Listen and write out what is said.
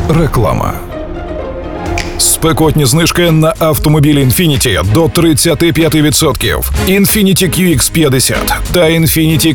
Реклама. Спекотні знижки на автомобілі Infiniti до 35%. Infiniti QX50 та Infiniti